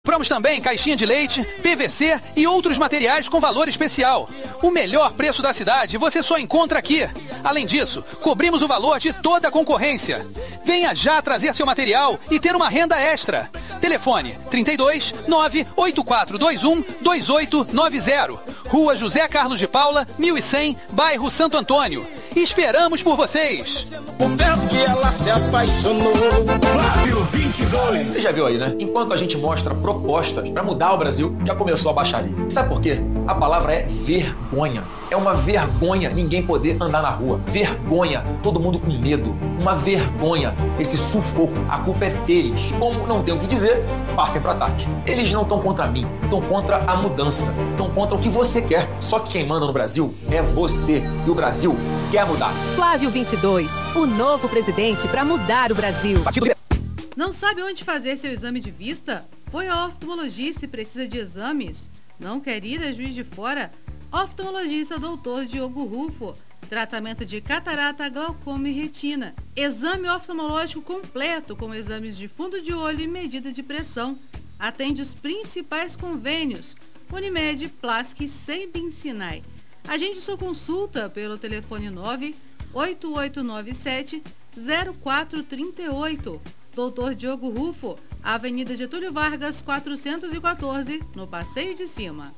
Compramos também caixinha de leite, PVC e outros materiais com valor especial. O melhor preço da cidade você só encontra aqui. Além disso, cobrimos o valor de toda a concorrência. Venha já trazer seu material e ter uma renda extra. Telefone 32 98421 2890. Rua José Carlos de Paula, 1100, bairro Santo Antônio. Esperamos por vocês. O tempo que ela se apaixonou. Flávio 22. Você já viu aí, né? Enquanto a gente mostra propostas para mudar o Brasil, já começou a baixaria. Sabe por quê? A palavra é vergonha. É uma vergonha ninguém poder andar na rua. Vergonha, todo mundo com medo. Uma vergonha, esse sufoco. A culpa é deles. Como não tem o que dizer, partem para ataque. Eles não estão contra mim, estão contra a mudança. Estão contra o que você quer. Só que quem manda no Brasil é você. E o Brasil quer mudar. Flávio 22, o novo presidente para mudar o Brasil. Não sabe onde fazer seu exame de vista? Foi ao oftalmologista e precisa de exames? Não quer ir a Juiz de Fora? Oftalmologista Dr. Diogo Rufo. Tratamento de catarata, glaucoma e retina. Exame oftalmológico completo com exames de fundo de olho e medida de pressão. Atende os principais convênios: Unimed, Plask e Sembin Sinai. Agende sua consulta pelo telefone 98897-0438. Dr. Diogo Rufo, Avenida Getúlio Vargas, 414, no Passeio de Cima.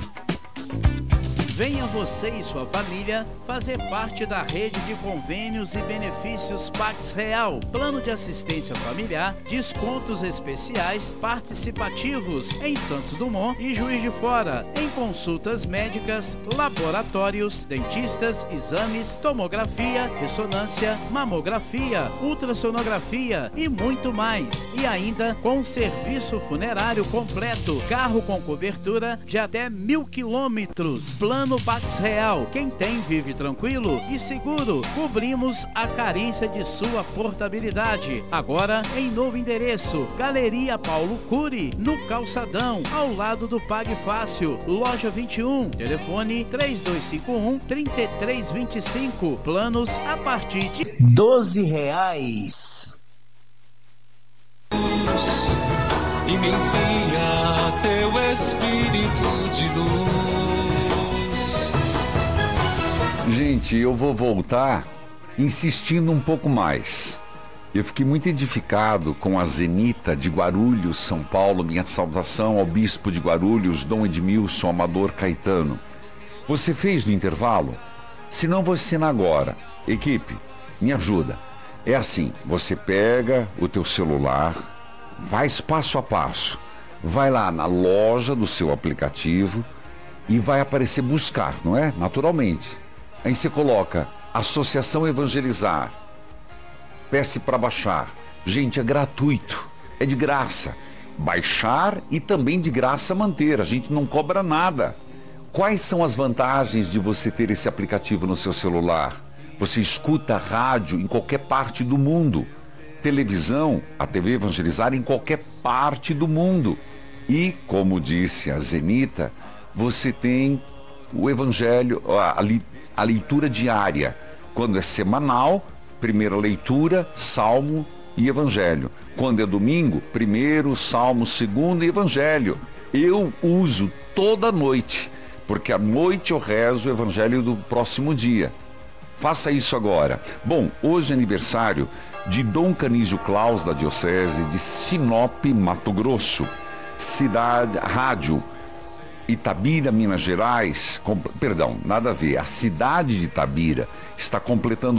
Venha você e sua família fazer parte da rede de convênios e benefícios Pax Real. Plano de assistência familiar, descontos especiais participativos em Santos Dumont e Juiz de Fora, em consultas médicas, laboratórios, dentistas, exames, tomografia, ressonância, mamografia, ultrassonografia e muito mais. E ainda com serviço funerário completo, carro com cobertura de até 1.000 quilômetros. Plano Pax Real. Quem tem vive tranquilo e seguro. Cobrimos a carência de sua portabilidade. Agora em novo endereço. Galeria Paulo Cury, no Calçadão, ao lado do Pague Fácil. Loja 21. Telefone 3251-3325. Planos a partir de R$12. E me envia teu Espírito de luz. Gente, eu vou voltar insistindo um pouco mais. Eu fiquei muito edificado com a Zenita de Guarulhos, São Paulo. Minha saudação ao bispo de Guarulhos, Dom Edmilson Amador Caetano. Você fez no intervalo? Se não, vou ensinar agora. Equipe, me ajuda. É assim, você pega o teu celular, faz passo a passo. Vai lá na loja do seu aplicativo e vai aparecer buscar, não é? Naturalmente. Aí você coloca Associação Evangelizar. Peça para baixar. Gente, é gratuito. É de graça. Baixar e também de graça manter. A gente não cobra nada. Quais são as vantagens de você ter esse aplicativo no seu celular? Você escuta rádio em qualquer parte do mundo. Televisão, a TV Evangelizar em qualquer parte do mundo. E, como disse a Zenita, você tem o Evangelho, a leitura diária. Quando é semanal, primeira leitura, Salmo e Evangelho. Quando é domingo, primeiro, Salmo, segundo e Evangelho. Eu uso toda noite, porque à noite eu rezo o Evangelho do próximo dia. Faça isso agora. Bom, hoje é aniversário de Dom Canísio Claus, da Diocese de Sinop, Mato Grosso. Cidade, rádio Itabira, Minas Gerais, nada a ver, a cidade de Itabira está completando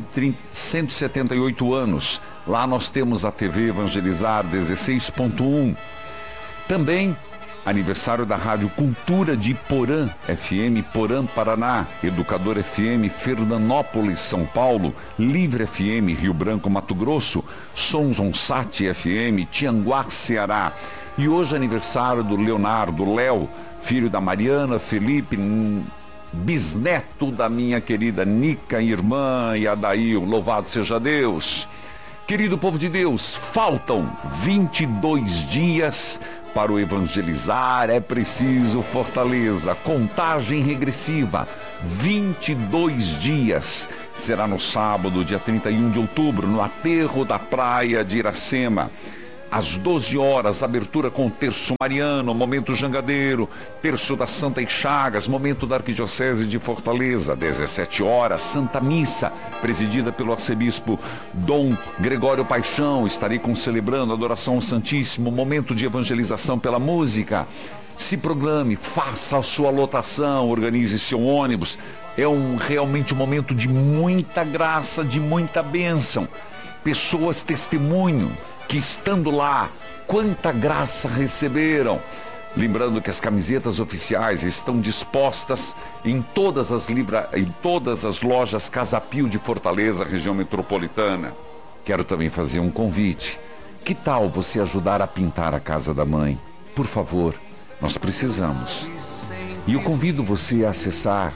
178 anos. Lá nós temos a TV Evangelizar 16.1. Também aniversário da Rádio Cultura de Porã FM, Porã, Paraná, Educador FM, Fernandópolis, São Paulo, Livre FM, Rio Branco, Mato Grosso, Sons On Sat FM, Tianguá, Ceará. E hoje é aniversário do Leonardo, Léo, filho da Mariana, Felipe, bisneto da minha querida Nica, irmã, e Adail. Louvado seja Deus. Querido povo de Deus, faltam 22 dias para o Evangelizar. É preciso fortaleza, contagem regressiva, 22 dias. Será no sábado, dia 31 de outubro, no aterro da praia de Iracema. às 12 horas, abertura com o terço mariano, momento jangadeiro, terço da Santa Chagas, momento da Arquidiocese de Fortaleza, 17 horas, Santa Missa, presidida pelo arcebispo Dom Gregório Paixão. Estarei celebrando a adoração ao Santíssimo, momento de evangelização pela música. Se programe, faça a sua lotação, organize seu ônibus. É realmente um momento de muita graça, de muita bênção. Pessoas testemunham que estando lá, quanta graça receberam. Lembrando que as camisetas oficiais estão dispostas em todas as lojas Casa Pio de Fortaleza, região metropolitana. Quero também fazer um convite. Que tal você ajudar a pintar a casa da mãe? Por favor, nós precisamos. E eu convido você a acessar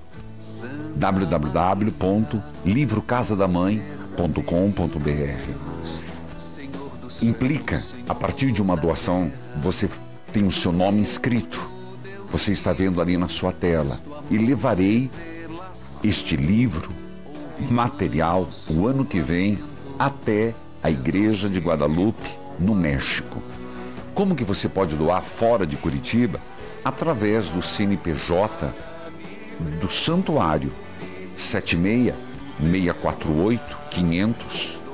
www.livrocasadamãe.com.br. Implica, a partir de uma doação, você tem o seu nome escrito. Você está vendo ali na sua tela. E levarei este livro, material, o ano que vem, até a Igreja de Guadalupe, no México. Como que você pode doar fora de Curitiba? Através do CNPJ do Santuário, 76-648-500.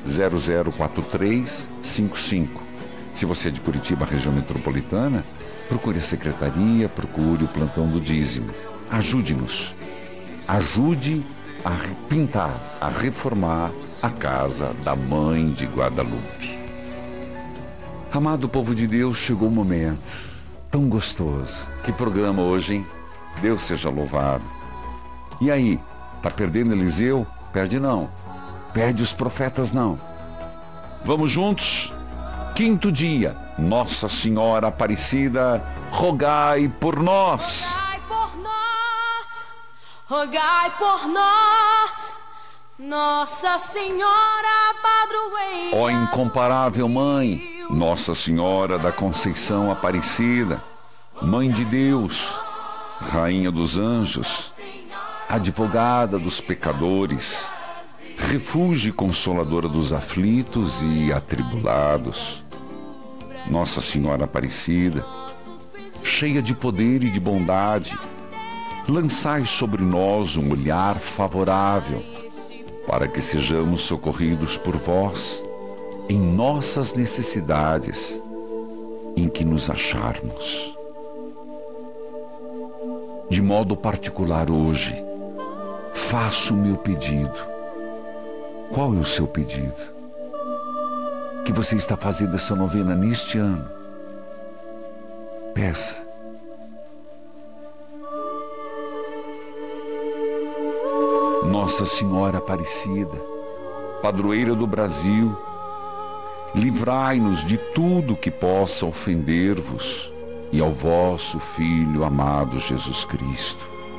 004355. Se você é de Curitiba, região metropolitana, procure a secretaria, procure o plantão do dízimo. Ajude-nos. Ajude a pintar, a reformar a casa da Mãe de Guadalupe. Amado povo de Deus, chegou o momento tão gostoso. Que programa hoje, hein? Deus seja louvado. E aí, tá perdendo Eliseu? Perde não. Perde os profetas não. Vamos juntos? 5º dia, Nossa Senhora Aparecida, rogai por nós. Rogai por nós, rogai por nós, Nossa Senhora Padroeira. Ó incomparável Mãe, Nossa Senhora da Conceição Aparecida, Mãe de Deus, Rainha dos Anjos, advogada dos pecadores, refúgio e consoladora dos aflitos e atribulados. Nossa Senhora Aparecida, cheia de poder e de bondade, lançai sobre nós um olhar favorável, para que sejamos socorridos por vós em nossas necessidades, em que nos acharmos. De modo particular hoje, faço o meu pedido. Qual é o seu pedido? Que você está fazendo essa novena neste ano? Peça. Nossa Senhora Aparecida, padroeira do Brasil, livrai-nos de tudo que possa ofender-vos e ao vosso Filho amado Jesus Cristo.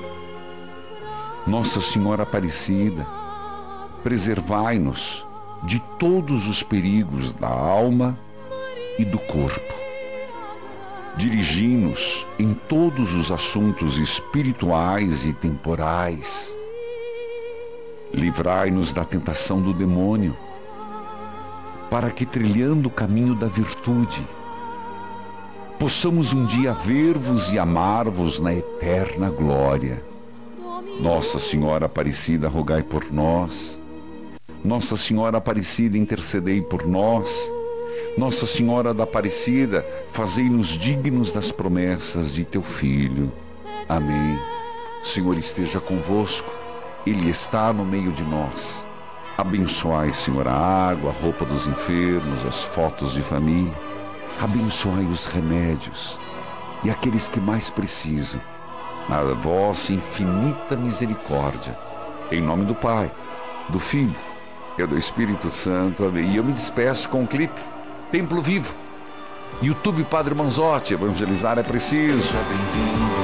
Nossa Senhora Aparecida, preservai-nos de todos os perigos da alma e do corpo. Dirigi-nos em todos os assuntos espirituais e temporais. Livrai-nos da tentação do demônio, para que, trilhando o caminho da virtude, possamos um dia ver-vos e amar-vos na eterna glória. Nossa Senhora Aparecida, rogai por nós. Nossa Senhora Aparecida, intercedei por nós. Nossa Senhora da Aparecida, fazei-nos dignos das promessas de teu Filho. Amém. O Senhor esteja convosco. Ele está no meio de nós. Abençoai, Senhor, a água, a roupa dos enfermos, as fotos de família. Abençoai os remédios e aqueles que mais precisam. Na vossa infinita misericórdia. Em nome do Pai, do Filho e do Espírito Santo. Amém. E eu me despeço com o clipe Templo Vivo. YouTube Padre Manzotti, evangelizar é preciso. Seja bem-vindo.